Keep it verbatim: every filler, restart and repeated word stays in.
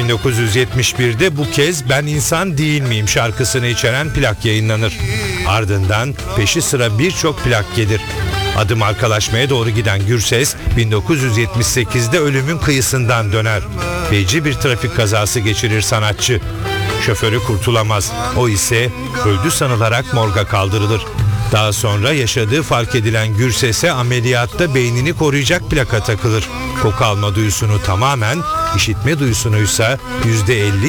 bin dokuz yüz yetmiş birde bu kez Ben İnsan Değil Miyim şarkısını içeren plak yayınlanır. Ardından peşi sıra birçok plak gelir. Adı markalaşmaya doğru giden Gürses bin dokuz yüz yetmiş sekizde ölümün kıyısından döner. Feci bir trafik kazası geçirir sanatçı. Şoförü kurtulamaz. O ise öldü sanılarak morga kaldırılır. Daha sonra yaşadığı fark edilen Gürses'e ameliyatta beynini koruyacak plaka takılır. Koku alma duyusunu tamamen, işitme duyusunuysa yüzde elli